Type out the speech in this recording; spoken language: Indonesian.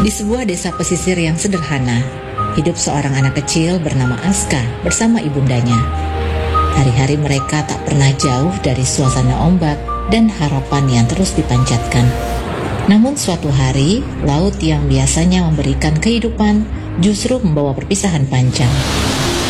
Di sebuah desa pesisir yang sederhana, hidup seorang anak kecil bernama Aska bersama ibundanya. Hari-hari mereka tak pernah jauh dari suasana ombak dan harapan yang terus dipanjatkan. Namun suatu hari, laut yang biasanya memberikan kehidupan justru membawa perpisahan panjang.